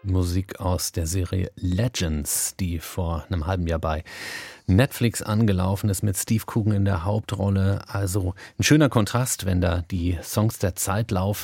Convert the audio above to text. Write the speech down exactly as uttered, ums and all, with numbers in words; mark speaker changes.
Speaker 1: Musik aus der Serie Legends, die vor einem halben Jahr bei Netflix angelaufen ist mit Steve Coogan in der Hauptrolle. Also ein schöner Kontrast, wenn da die Songs der Zeit laufen.